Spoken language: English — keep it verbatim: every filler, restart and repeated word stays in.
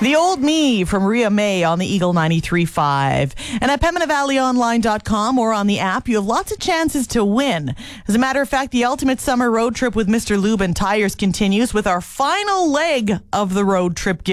The Old Me from Rhea May on the Eagle ninety-three point five. And at Pembina Valley Online dot com or on the app, you have lots of chances to win. As a matter of fact, the ultimate summer road trip with Mister Lube and Tires continues with our final leg of the road trip